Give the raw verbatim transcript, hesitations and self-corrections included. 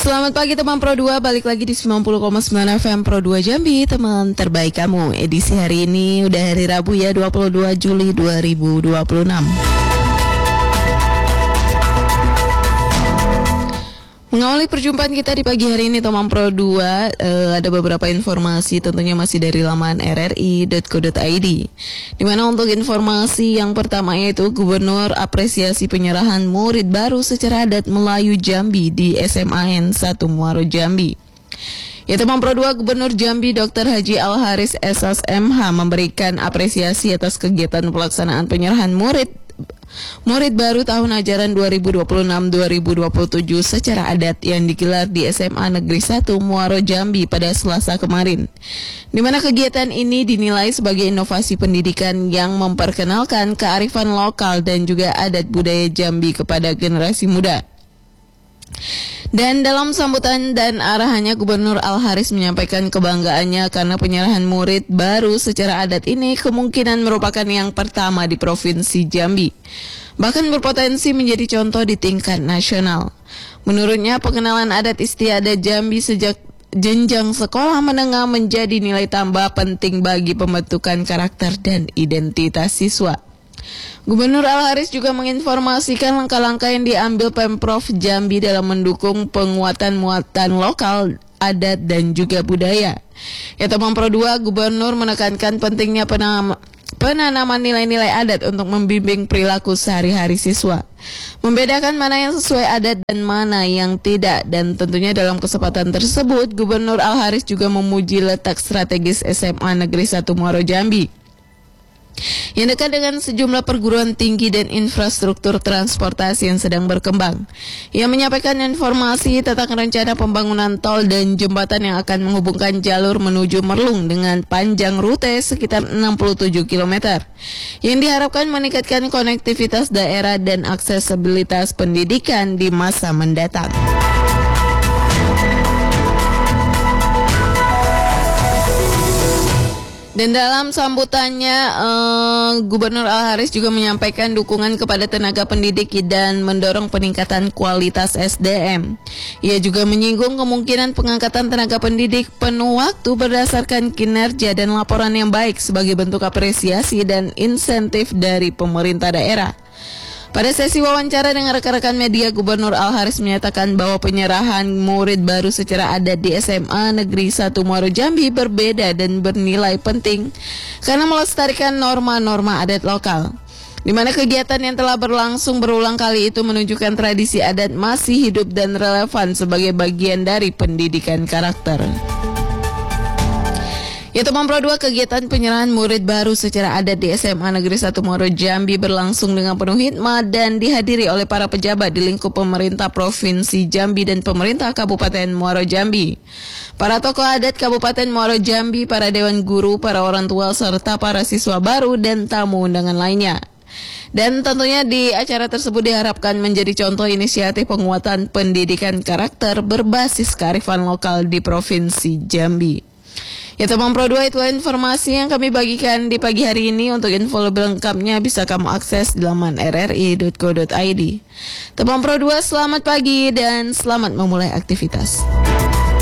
Selamat pagi teman Pro dua, balik lagi di sembilan puluh koma sembilan F M Pro dua Jambi, teman terbaik kamu. Edisi hari ini udah hari Rabu ya, dua puluh dua Juli dua ribu dua puluh enam. Mengawali perjumpaan kita di pagi hari ini teman Pro dua, uh, ada beberapa informasi tentunya masih dari laman r r i dot co dot i d. Dimana untuk informasi yang pertama yaitu Gubernur apresiasi penyerahan murid baru secara adat Melayu Jambi di S M A N satu Muaro Jambi. Ya teman Pro dua, Gubernur Jambi Doktor Haji Al-Haris S S M H memberikan apresiasi atas kegiatan pelaksanaan penyerahan murid Murid baru tahun ajaran dua ribu dua puluh enam dua ribu dua puluh tujuh secara adat yang digelar di S M A Negeri satu Muaro Jambi pada Selasa kemarin. Di mana kegiatan ini dinilai sebagai inovasi pendidikan yang memperkenalkan kearifan lokal dan juga adat budaya Jambi kepada generasi muda. Dan dalam sambutan dan arahannya, Gubernur Al-Haris menyampaikan kebanggaannya karena penyerahan murid baru secara adat ini kemungkinan merupakan yang pertama di Provinsi Jambi. Bahkan berpotensi menjadi contoh di tingkat nasional. Menurutnya, pengenalan adat istiadat Jambi sejak jenjang sekolah menengah menjadi nilai tambah penting bagi pembentukan karakter dan identitas siswa. Gubernur Al-Haris juga menginformasikan langkah-langkah yang diambil Pemprov Jambi dalam mendukung penguatan muatan lokal, adat, dan juga budaya. Ya teman Pro dua, Gubernur menekankan pentingnya penam- penanaman nilai-nilai adat untuk membimbing perilaku sehari-hari siswa. Membedakan mana yang sesuai adat dan mana yang tidak. Dan tentunya dalam kesempatan tersebut, Gubernur Al-Haris juga memuji letak strategis S M A Negeri satu Muaro Jambi yang dekat dengan sejumlah perguruan tinggi dan infrastruktur transportasi yang sedang berkembang. Ia menyampaikan informasi tentang rencana pembangunan tol dan jembatan yang akan menghubungkan jalur menuju Merlung dengan panjang rute sekitar enam puluh tujuh kilometer, yang diharapkan meningkatkan konektivitas daerah dan aksesibilitas pendidikan di masa mendatang. Dan dalam sambutannya, uh, Gubernur Al-Haris juga menyampaikan dukungan kepada tenaga pendidik dan mendorong peningkatan kualitas S D M. Ia juga menyinggung kemungkinan pengangkatan tenaga pendidik penuh waktu berdasarkan kinerja dan laporan yang baik sebagai bentuk apresiasi dan insentif dari pemerintah daerah. Pada sesi wawancara dengan rekan-rekan media, Gubernur Al-Haris menyatakan bahwa penyerahan murid baru secara adat di S M A Negeri satu Muaro Jambi berbeda dan bernilai penting karena melestarikan norma-norma adat lokal. Di mana kegiatan yang telah berlangsung berulang kali itu menunjukkan tradisi adat masih hidup dan relevan sebagai bagian dari pendidikan karakter. Ya teman Pro dua, kegiatan penyerahan murid baru secara adat di S M A Negeri satu Muaro Jambi berlangsung dengan penuh hikmat dan dihadiri oleh para pejabat di lingkup pemerintah Provinsi Jambi dan pemerintah Kabupaten Muaro Jambi. Para tokoh adat Kabupaten Muaro Jambi, para dewan guru, para orang tua, serta para siswa baru dan tamu undangan lainnya. Dan tentunya di acara tersebut diharapkan menjadi contoh inisiatif penguatan pendidikan karakter berbasis kearifan lokal di Provinsi Jambi. Ya teman Pro dua, itulah informasi yang kami bagikan di pagi hari ini. Untuk info lebih lengkapnya bisa kamu akses di laman r r i dot co dot i d. Teman Pro dua, selamat pagi dan selamat memulai aktivitas.